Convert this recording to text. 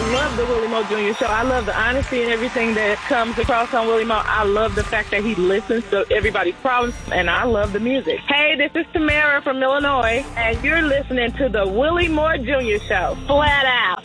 love the Willie Moore Jr. Show. I love the honesty and everything that comes across on Willie Moore. I love the fact that he listens to everybody's problems, and I love the music. Hey, this is Tamara from Illinois, and you're listening to the Willie Moore Jr. Show. Flat out.